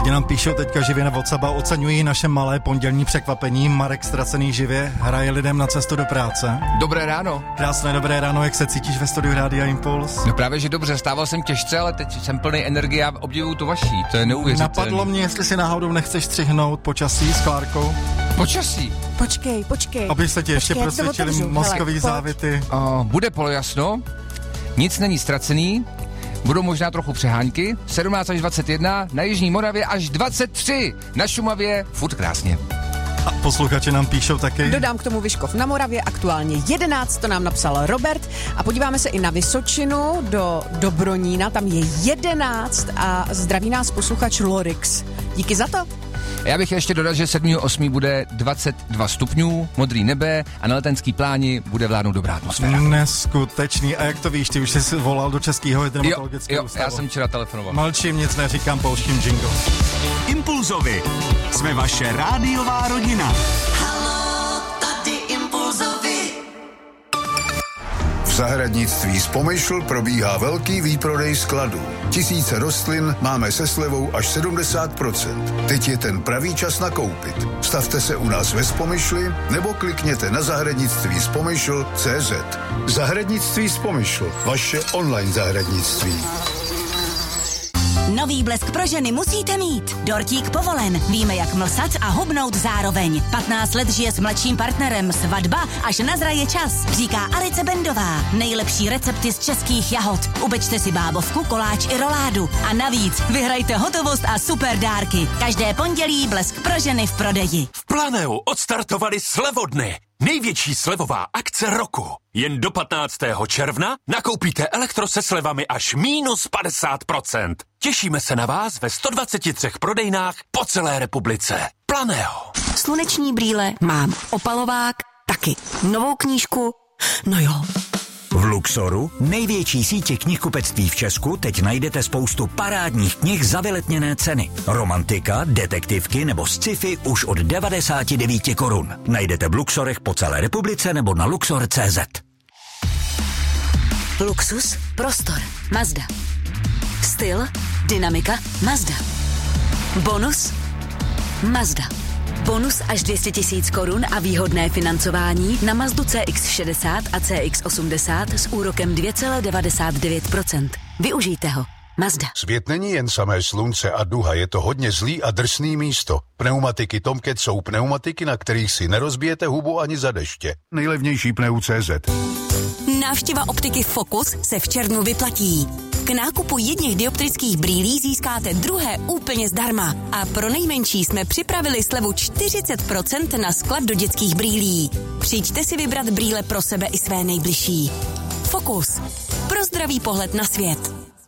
Lidi nám píšou teďka živě na WhatsApp a oceňují naše malé pondělní překvapení. Marek ztracený živě hraje lidem na cestu do práce. Dobré ráno. Krásné dobré ráno, jak se cítíš ve studiu Rádia Impuls? No právě, že dobře, stával jsem těžce, ale teď jsem plný energie a obdivuju tu vaší, to je neuvěřitelné. Napadlo mě, jestli si náhodou nechceš střihnout počasí s Klárkou. Počasí. Počkej. Aby se ti ještě prosvědčily mozkový závity. Bude polojasno, nic není ztracený, budou možná trochu přehánky, 17 až 21, na Jižní Moravě až 23, na Šumavě furt krásně. A posluchači nám píšou taky. Dodám k tomu Vyškov na Moravě, aktuálně 11, to nám napsal Robert. A podíváme se i na Vysočinu, do Dobronína, tam je 11 a zdraví nás posluchač Lorix. Díky za to. Já bych ještě dodal, že 7.8. bude 22 stupňů, modrý nebe a na Letenský pláni bude vládnout dobrá atmosféra. Neskutečný. A jak to víš, ty už jsi volal do Českého hydrometeorologického ústavu? Já jsem včera telefonoval. Mlčím, nic neříkám, pouštím jingle. Impulzovi. Jsme vaše rádiová rodina. Haló, tady Impulzovi. V zahradnictví z Pomyšl probíhá velký výprodej skladů. Tisíce rostlin máme se slevou až 70%. Teď je ten pravý čas nakoupit. Stavte se u nás ve Spomyšli nebo klikněte na zahradnictví z Pomyšl.cz. Zahradnictví z Pomyšl, vaše online zahradnictví. Nový blesk pro ženy musíte mít. Dortík povolen. Víme, jak mlsat a hubnout zároveň. 15 let žije s mladším partnerem. Svatba až nazraje čas. Říká Alice Bendová. Nejlepší recepty z českých jahod. Upečte si bábovku, koláč i roládu. A navíc vyhrajte hotovost a super dárky. Každé pondělí blesk pro ženy v prodeji. V Planeu odstartovali slevodny. Největší slevová akce roku. Jen do 15. června nakoupíte elektro se slevami až minus 50%. Těšíme se na vás ve 123 prodejnách po celé republice. Planeo. Sluneční brýle mám. Opalovák taky. Novou knížku? No jo. V Luxoru, největší sítě knihkupectví v Česku, teď najdete spoustu parádních knih za vyletněné ceny. Romantika, detektivky nebo sci-fi už od 99 korun. Najdete v Luxorech po celé republice nebo na luxor.cz. Luxus, prostor, Mazda. Styl, dynamika, Mazda. Bonus, Mazda. Bonus až 200 000 korun a výhodné financování na Mazdu CX-60 a CX-80 s úrokem 2,99%. Využijte ho. Mazda. Svět není jen samé slunce a duha, je to hodně zlý a drsný místo. Pneumatiky Tomcat jsou pneumatiky, na kterých si nerozbijete hubu ani za deště. Nejlevnější pneu.cz. Návštěva optiky Focus se v červnu vyplatí. K nákupu jedněch dioptrických brýlí získáte druhé úplně zdarma. A pro nejmenší jsme připravili slevu 40% na sklad do dětských brýlí. Přijďte si vybrat brýle pro sebe i své nejbližší. Focus. Pro zdravý pohled na svět.